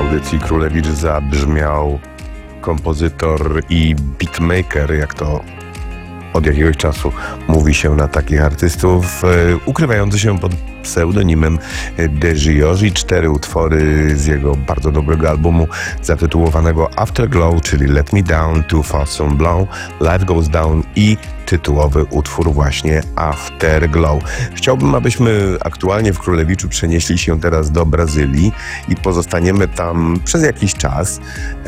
audycji Królewicz zabrzmiał kompozytor i beatmaker, jak to od jakiegoś czasu mówi się na takich artystów, ukrywający się pod pseudonimem Deziozi. 4 utwory z jego bardzo dobrego albumu zatytułowanego Afterglow, czyli Let Me Down, Too Far So Blown, Life Goes Down i tytułowy utwór właśnie Afterglow. Chciałbym, abyśmy aktualnie w Królewiczu przenieśli się teraz do Brazylii i pozostaniemy tam przez jakiś czas.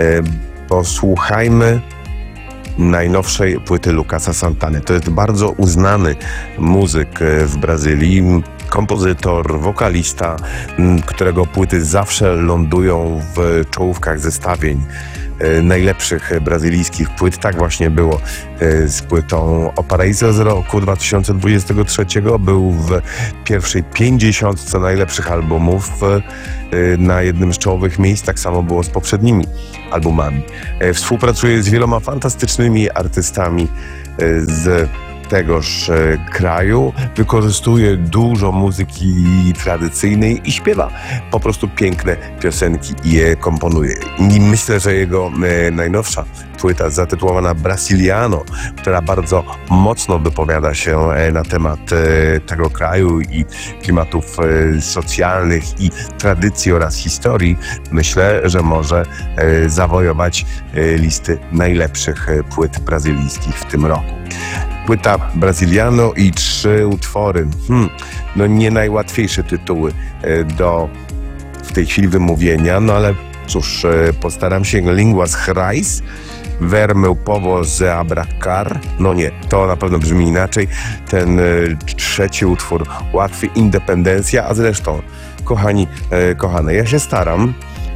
Posłuchajmy najnowszej płyty Lucasa Santany. To jest bardzo uznany muzyk w Brazylii, kompozytor, wokalista, którego płyty zawsze lądują w czołówkach zestawień najlepszych brazylijskich płyt. Tak właśnie było z płytą O Paraíso z roku 2023. Był w pierwszej 50 najlepszych albumów na jednym z czołowych miejsc. Tak samo było z poprzednimi albumami. Współpracuje z wieloma fantastycznymi artystami z tegoż kraju, wykorzystuje dużo muzyki tradycyjnej i śpiewa po prostu piękne piosenki i je komponuje. I myślę, że jego najnowsza płyta zatytułowana Brasiliano, która bardzo mocno wypowiada się na temat tego kraju i klimatów socjalnych i tradycji oraz historii, myślę, że może zawojować listy najlepszych płyt brazylijskich w tym roku. Płyta Brasiliano i 3 utwory. No nie najłatwiejsze tytuły do w tej chwili wymówienia, no ale cóż, postaram się. Linguas Reis, Ver meu povo se abracar. No nie, to na pewno brzmi inaczej. Ten 3 utwór łatwy, Independencja, a zresztą, kochani, kochane, ja się staram.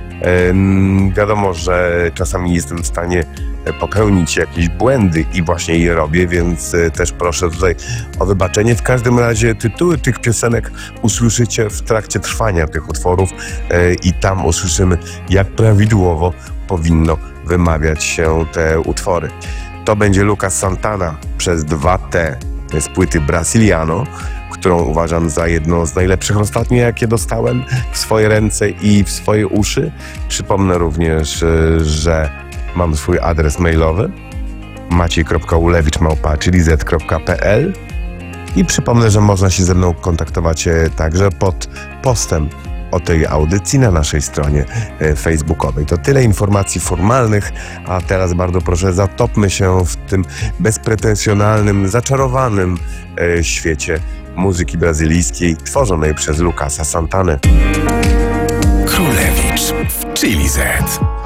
Wiadomo, że czasami jestem w stanie popełnić jakieś błędy i właśnie je robię, więc też proszę tutaj o wybaczenie. W każdym razie tytuły tych piosenek usłyszycie w trakcie trwania tych utworów i tam usłyszymy, jak prawidłowo powinno wymawiać się te utwory. To będzie Lucas Santana przez 2T z płyty Brasiliano, którą uważam za jedną z najlepszych ostatnio, jakie dostałem w swoje ręce i w swoje uszy. Przypomnę również, że mam swój adres mailowy maciej.ulewicz@z.pl i przypomnę, że można się ze mną kontaktować także pod postem o tej audycji na naszej stronie facebookowej. To tyle informacji formalnych, a teraz bardzo proszę, zatopmy się w tym bezpretensjonalnym, zaczarowanym świecie muzyki brazylijskiej tworzonej przez Lucasa Santanę. Królewicz w Chili Z.